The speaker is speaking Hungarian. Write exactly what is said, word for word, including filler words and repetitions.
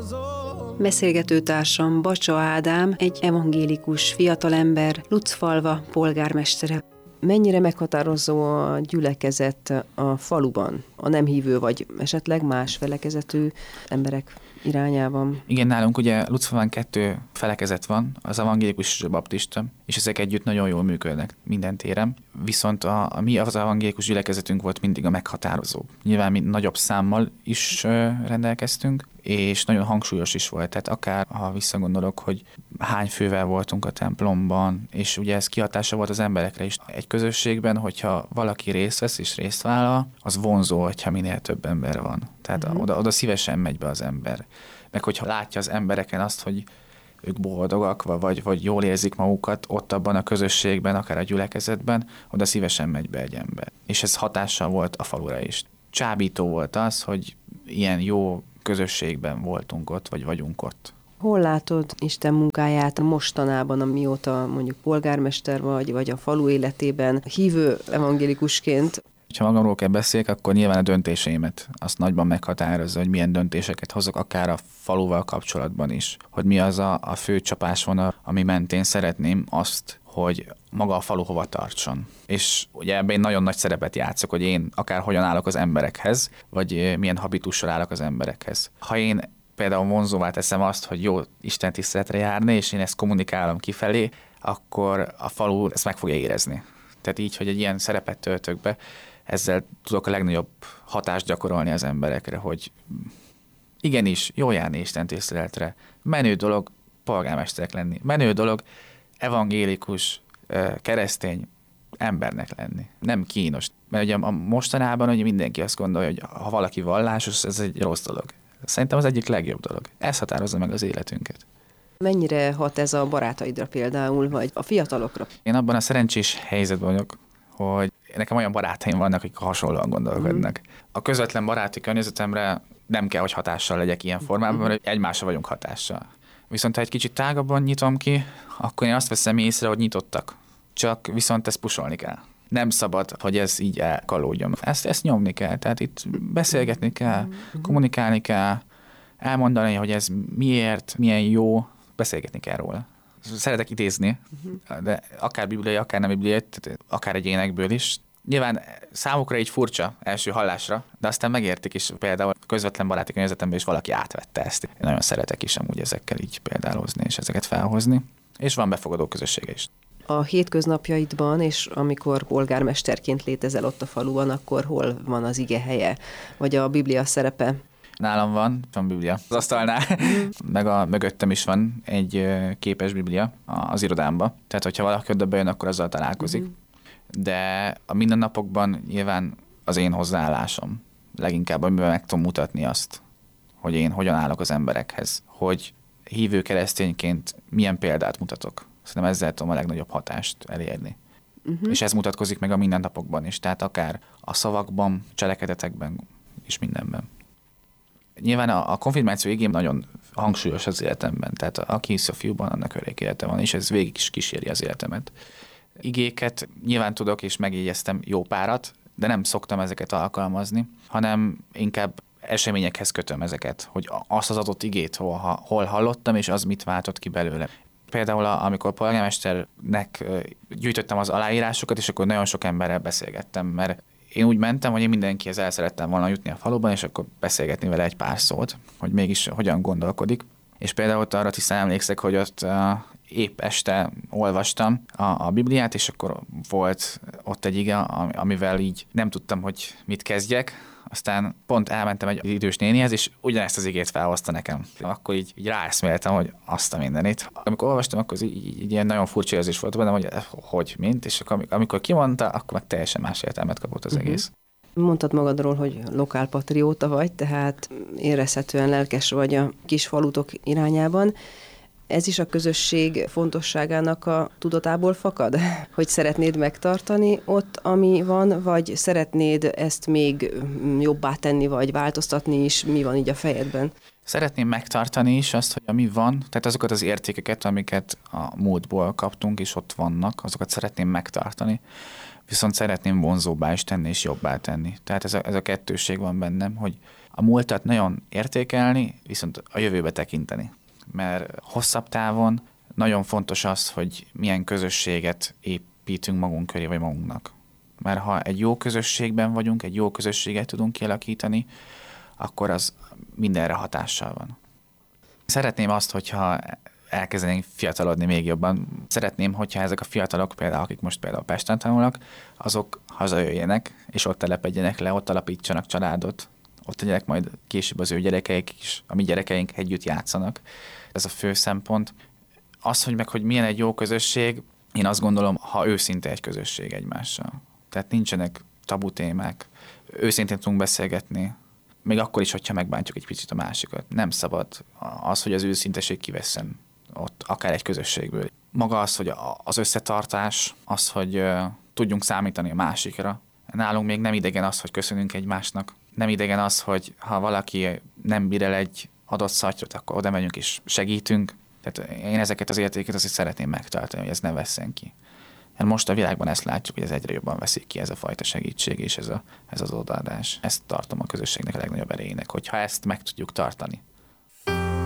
Beszélgetőtársam Bacsa Ádám, egy evangélikus fiatalember, Lucfalva polgármestere. Mennyire meghatározó a gyülekezet a faluban, a nem hívő vagy esetleg más felekezetű emberek irányában? Igen, nálunk ugye Lucfalván kettő felekezet van, az evangélikus és a baptista, és ezek együtt nagyon jól működnek minden téren. Viszont a, a mi az evangélikus gyülekezetünk volt mindig a meghatározó. Nyilván mi nagyobb számmal is ö, rendelkeztünk, és nagyon hangsúlyos is volt. Tehát akár, ha visszagondolok, hogy hány fővel voltunk a templomban, és ugye ez kihatása volt az emberekre is. Egy közösségben, hogyha valaki részt vesz és részt vállal, az vonzó, hogyha minél több ember van. Tehát mm-hmm. oda, oda szívesen megy be az ember. Meg hogyha látja az embereken azt, hogy ők boldogak, vagy, vagy jól érzik magukat ott abban a közösségben, akár a gyülekezetben, oda szívesen megy be egy ember. És ez hatással volt a falura is. Csábító volt az, hogy ilyen jó közösségben voltunk ott, vagy vagyunk ott. Hol látod Isten munkáját mostanában, amióta mondjuk polgármester vagy, vagy a falu életében hívő evangélikusként? Ha magamról kell beszéljek, akkor nyilván a döntéseimet azt nagyban meghatározza, hogy milyen döntéseket hozok, akár a faluval kapcsolatban is. Hogy mi az a, a fő csapásvonal, ami mentén szeretném azt, hogy maga a falu hova tartson. És ugye ebben én nagyon nagy szerepet játszok, hogy én akár hogyan állok az emberekhez, vagy milyen habitussal állok az emberekhez. Ha én például vonzóvá teszem azt, hogy jó Isten tiszteletre járni, és én ezt kommunikálom kifelé, akkor a falu ezt meg fogja érezni. Tehát így, hogy egy ilyen szerepet töltök be, ezzel tudok a legnagyobb hatást gyakorolni az emberekre, hogy igenis, jó járni Isten tiszteletre. Menő dolog polgármesterek lenni. Menő dolog evangélikus, keresztény embernek lenni. Nem kínos. Mert ugye mostanában ugye mindenki azt gondolja, hogy ha valaki vallásos, ez egy rossz dolog. Szerintem az egyik legjobb dolog. Ez határozza meg az életünket. Mennyire hat ez a barátaidra például, vagy a fiatalokra? Én abban a szerencsés helyzetben vagyok, hogy nekem olyan barátaim vannak, akik hasonlóan gondolkodnak. Mm. A közvetlen baráti környezetemre nem kell, hogy hatással legyek ilyen formában, mm. mert egymásra vagyunk hatással. Viszont ha egy kicsit tágabban nyitom ki, akkor én azt veszem észre, hogy nyitottak. Csak viszont ezt pusolni kell. Nem szabad, hogy ez így elkalódjon. Ezt, ezt nyomni kell, tehát itt beszélgetni kell, mm. kommunikálni kell, elmondani, hogy ez miért, milyen jó, beszélgetni kell róla. Szeretek idézni, de akár bibliai, akár nem bibliai, akár egy énekből is. Nyilván számukra így furcsa első hallásra, de aztán megértik is, például közvetlen baráti környezetemben is valaki átvette ezt. Én nagyon szeretek is amúgy ezekkel így példálozni és ezeket felhozni. És van befogadó közössége is. A hétköznapjaidban, és amikor polgármesterként létezel ott a faluban, akkor hol van az ige helye, vagy a Biblia szerepe? Nálam van, van Biblia az asztalnál, meg a mögöttem is van egy képes Biblia az irodámba. Tehát, hogyha valaki oda bejön, akkor azzal találkozik. De a mindennapokban nyilván az én hozzáállásom leginkább, amiben meg tudom mutatni azt, hogy én hogyan állok az emberekhez, hogy hívő keresztényként milyen példát mutatok. Szerintem ezzel tudom a legnagyobb hatást elérni. Uh-huh. És ez mutatkozik meg a mindennapokban is, tehát akár a szavakban, cselekedetekben és mindenben. Nyilván a, a konfirmáció igém nagyon hangsúlyos az életemben, tehát aki hisz a fiúban, annak örök élete van, és ez végig is kíséri az életemet. Igéket nyilván tudok, és megjegyeztem jó párat, de nem szoktam ezeket alkalmazni, hanem inkább eseményekhez kötöm ezeket, hogy azt az adott igét hol, hol hallottam, és az mit váltott ki belőle. Például amikor polgármesternek gyűjtöttem az aláírásokat, és akkor nagyon sok emberrel beszélgettem, mert én úgy mentem, hogy én mindenkihez el szerettem volna jutni a faluban, és akkor beszélgetni vele egy pár szót, hogy mégis hogyan gondolkodik. És például ott arra tisztán emlékszek, hogy ott uh, épp este olvastam a, a Bibliát, és akkor volt ott egy ige, amivel így nem tudtam, hogy mit kezdjek. Aztán pont elmentem egy idős nénihez, és ugyanezt az igét felhozta nekem. Akkor így, így ráeszméltem, hogy azt a mindenit. Amikor olvastam, akkor így, így, így ilyen nagyon furcsa érzés volt bennem, hogy hogy, mint, és akkor, amikor kimondta, akkor meg teljesen más értelmet kapott az uh-huh. egész. Mondtad magadról, hogy lokálpatrióta vagy, tehát érezhetően lelkes vagy a kis falutok irányában. Ez is a közösség fontosságának a tudatából fakad? Hogy szeretnéd megtartani ott, ami van, vagy szeretnéd ezt még jobbá tenni, vagy változtatni is? Mi van így a fejedben? Szeretném megtartani is azt, hogy ami van, tehát azokat az értékeket, amiket a múltból kaptunk, és ott vannak, azokat szeretném megtartani, viszont szeretném vonzóbbá is tenni, és jobbá tenni. Tehát ez a, ez a kettősség van bennem, hogy a múltat nagyon értékelni, viszont a jövőbe tekinteni. Mert hosszabb távon nagyon fontos az, hogy milyen közösséget építünk magunk köré, vagy magunknak. Mert ha egy jó közösségben vagyunk, egy jó közösséget tudunk kialakítani, akkor az mindenre hatással van. Szeretném azt, hogyha elkezdenénk fiatalodni még jobban. Szeretném, hogyha ezek a fiatalok, például akik most például Pesten tanulnak, azok hazajöjjenek, és ott telepedjenek le, ott alapítsanak családot, ott legyenek majd később az ő gyerekeik is, a mi gyerekeink együtt játszanak. Ez a fő szempont. Az, hogy meg, hogy milyen egy jó közösség, én azt gondolom, ha őszinte egy közösség egymással. Tehát nincsenek tabu témák, őszintén tudunk beszélgetni, még akkor is, hogyha megbántjuk egy picit a másikat. Nem szabad az, hogy az őszinteség kivesszen ott, akár egy közösségből. Maga az, hogy az összetartás, az, hogy tudjunk számítani a másikra. Nálunk még nem idegen az, hogy köszönünk egymásnak. Nem idegen az, hogy ha valaki nem bír el egy adott szatyrot, akkor oda megyünk és segítünk. Tehát én ezeket az értéket azért szeretném megtartani, hogy ez ne vesszen ki. Mert most a világban ezt látjuk, hogy ez egyre jobban veszik ki, ez a fajta segítség és ez, a, ez az odaadás. Ezt tartom a közösségnek a legnagyobb erejének, hogyha ezt meg tudjuk tartani.